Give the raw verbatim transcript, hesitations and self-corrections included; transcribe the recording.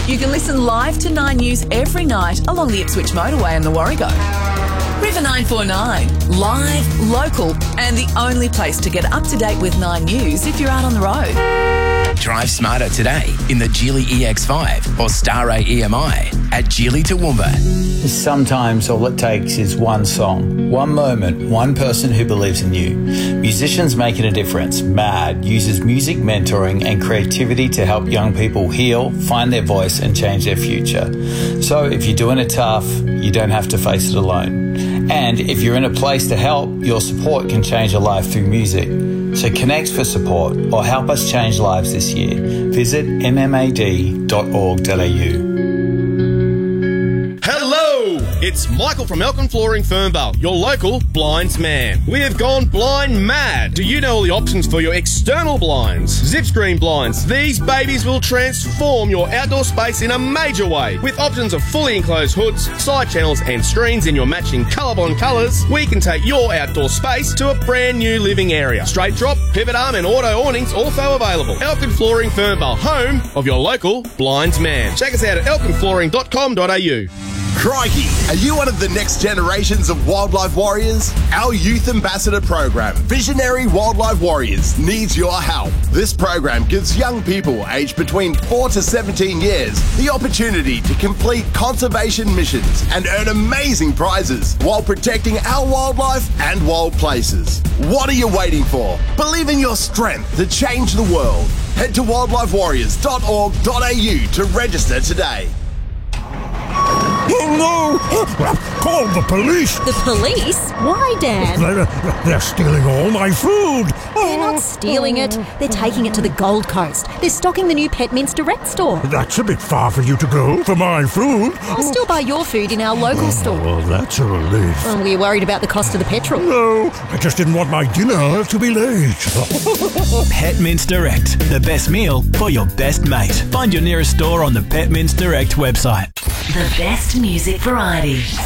You can listen live to Nine News every night along the Ipswich motorway and the Warrego. River nine four nine, live, local, and the only place to get up to date with Nine News if you're out on the road. Drive smarter today in the Geely E X five or Star A E M I at Geely Toowoomba. Sometimes all it takes is one song, one moment, one person who believes in you. Musicians Making a Difference, MAD, uses music mentoring and creativity to help young people heal, find their voice and change their future. So if you're doing it tough, you don't have to face it alone. And if you're in a place to help, your support can change a life through music. So connect for support or help us change lives this year. Visit m m a d dot org dot a u. Hello! It's Michael from Elkin Flooring Fernvale, your local blinds man. We have gone blind mad. Do you know all the options for your external blinds? Zip screen blinds. These babies will transform your outdoor space in a major way. With options of fully enclosed hoods, side channels and screens in your matching ColourBond colours, we can take your outdoor space to a brand new living area. Straight drop, pivot arm and auto awnings also available. Elkin Flooring Fernvale, home of your local blinds man. Check us out at elkin flooring dot com dot a u. Crikey, are you one of the next generations of wildlife warriors? Our Youth Ambassador program, Visionary Wildlife Warriors, needs your help. This program gives young people aged between four to seventeen years the opportunity to complete conservation missions and earn amazing prizes while protecting our wildlife and wild places. What are you waiting for? Believe in your strength to change the world. Head to wildlife warriors dot org dot a u to register today. Oh no! Call the police! The police? Why, Dad? They're, they're stealing all my food! They're not stealing it. They're taking it to the Gold Coast. They're stocking the new Pet Mints Direct store. That's a bit far for you to go for my food. I'll still buy your food in our local store. Oh, that's a relief. Oh, were you worried about the cost of the petrol? No, I just didn't want my dinner to be late. Pet Mints Direct, the best meal for your best mate. Find your nearest store on the Pet Mints Direct website. The best music variety.